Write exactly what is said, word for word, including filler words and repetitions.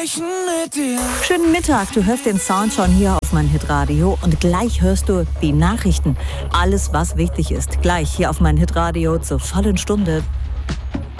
sprechen mit dir. Schönen Mittag, du hörst den Sound schon hier auf mein Hitradio und gleich hörst du die Nachrichten. Alles, was wichtig ist, gleich hier auf mein Hitradio zur vollen Stunde.